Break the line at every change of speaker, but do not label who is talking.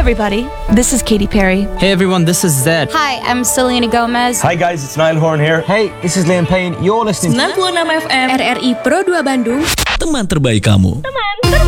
everybody, this is Katy Perry.
Hey everyone, this is Zed.
Hi, I'm Selena Gomez.
Hi guys, it's Niall Horn here.
Hey, this is Liam Payne. You're listening to
96 FM
RRI Pro 2 Bandung.
Teman terbaik kamu.